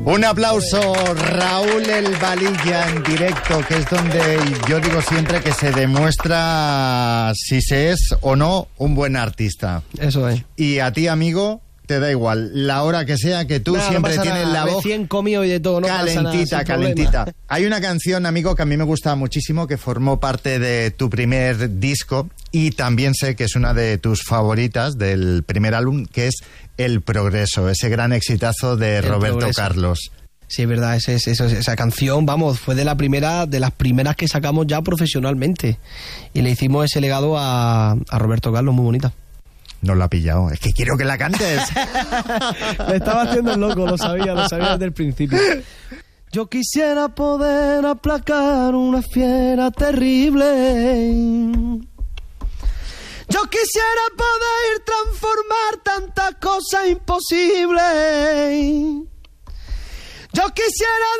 Un aplauso, Raúl El Valilla en directo, que es donde yo digo siempre que se demuestra si se es o no un buen artista. Eso es. Y a ti, amigo, te da igual, la hora que sea, que tú siempre tienes la voz recién comido y de todo, no calentita, pasa nada, calentita. Hay una canción, amigo, que a mí me gusta muchísimo, que formó parte de tu primer disco y también sé que es una de tus favoritas del primer álbum, que es El Progreso, ese gran exitazo de Roberto Carlos. Sí, es verdad, esa canción, vamos, fue de las primeras que sacamos ya profesionalmente y le hicimos ese legado a Roberto Carlos, muy bonita. No la ha pillado, es que quiero que la cantes. Me estaba haciendo el loco, lo sabía desde el principio. Yo quisiera poder aplacar una fiera terrible. Yo quisiera poder transformar tantas cosas imposibles. Yo quisiera